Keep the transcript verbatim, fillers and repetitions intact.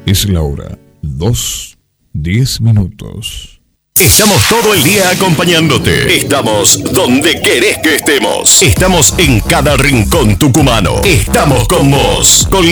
Es la hora dos, diez minutos. Estamos todo el día acompañándote. Estamos donde querés que estemos. Estamos en cada rincón tucumano. Estamos con vos. Con